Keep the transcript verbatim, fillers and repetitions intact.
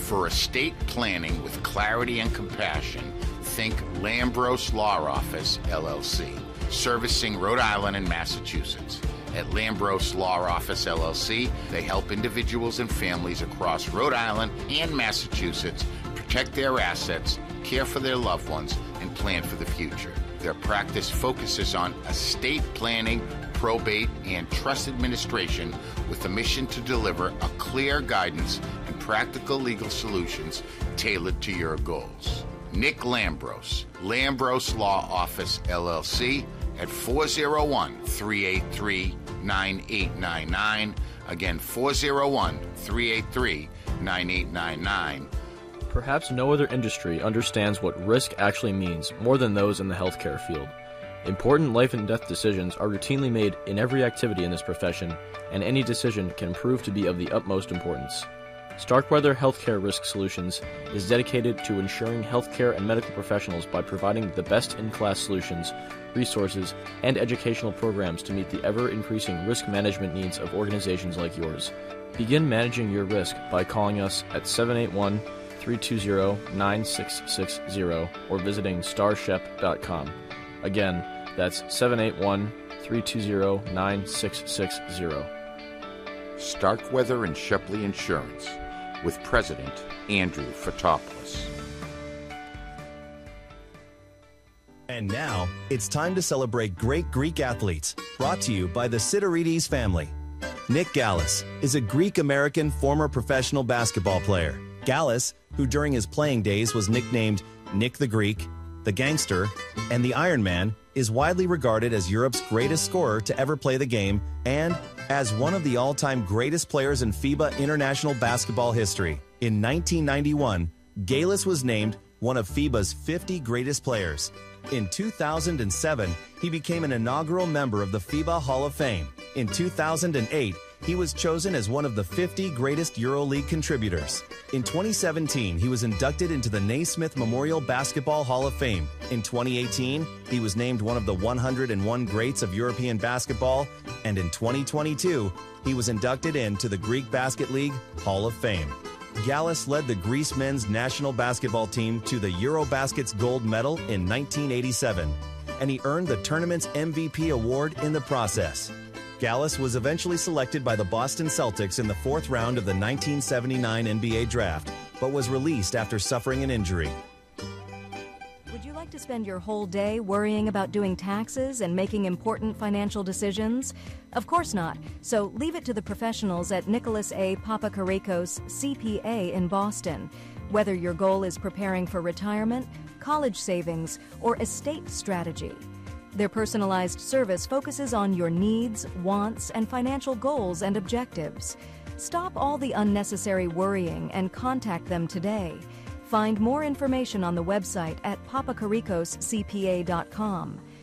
For estate planning with clarity and compassion, think Lambros Law Office, L L C, servicing Rhode Island and Massachusetts. At Lambros Law Office, L L C, they help individuals and families across Rhode Island and Massachusetts protect their assets, care for their loved ones, and plan for the future. Their practice focuses on estate planning, probate, and trust administration with a mission to deliver a clear guidance and practical legal solutions tailored to your goals. Nick Lambros, Lambros Law Office, L L C, at four oh one, three eight three, nine eight nine nine. Again, four oh one, three eight three, nine eight nine nine. Perhaps no other industry understands what risk actually means more than those in the healthcare field. Important life and death decisions are routinely made in every activity in this profession, and any decision can prove to be of the utmost importance. Starkweather Healthcare Risk Solutions is dedicated to ensuring healthcare and medical professionals by providing the best-in-class solutions, resources, and educational programs to meet the ever-increasing risk management needs of organizations like yours. Begin managing your risk by calling us at seven eight one, three two zero, nine six six zero or visiting starshep dot com. Again, that's seven eight one, three two zero, nine six six zero. Starkweather and Shepley Insurance, with President Andrew Fotopoulos. And now, it's time to celebrate great Greek athletes, brought to you by the Sidorides family. Nick Gallus is a Greek-American former professional basketball player. Gallus, who during his playing days was nicknamed Nick the Greek, the Gangster, and the Iron Man, is widely regarded as Europe's greatest scorer to ever play the game and as one of the all-time greatest players in FIBA international basketball history. In nineteen ninety-one, Gallus was named one of FIBA's fifty greatest players. In two thousand seven, he became an inaugural member of the FIBA Hall of Fame. In two thousand eight, he was chosen as one of the fifty greatest EuroLeague contributors. In twenty seventeen, he was inducted into the Naismith Memorial Basketball Hall of Fame. In twenty eighteen, he was named one of the one hundred one greats of European basketball. And in twenty twenty-two, he was inducted into the Greek Basket League Hall of Fame. Gallus led the Greece men's national basketball team to the Eurobasket's gold medal in nineteen eighty-seven, and he earned the tournament's M V P award in the process. Gallus was eventually selected by the Boston Celtics in the fourth round of the nineteen seventy-nine N B A draft, but was released after suffering an injury. Would you like to spend your whole day worrying about doing taxes and making important financial decisions? Of course not. So leave it to the professionals at Nicholas A. Papakarikos, C P A in Boston. Whether your goal is preparing for retirement, college savings, or estate strategy, their personalized service focuses on your needs, wants, and financial goals and objectives. Stop all the unnecessary worrying and contact them today. Find more information on the website at papakarikos c p a dot com.